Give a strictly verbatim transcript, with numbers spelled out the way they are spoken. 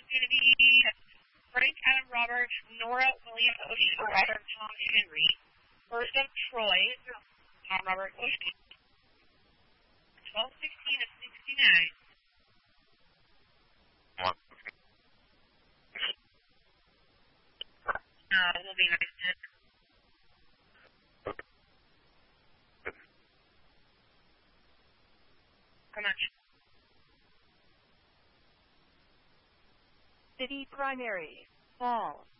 going to be Frank Adam Robert, Nora William Oshie, Ryder Tom Henry. Bertha Troy, Tom Robert Oshie. twelve sixteen of sixty-nine. What? No, we'll be nice to How much? City primary. Fall.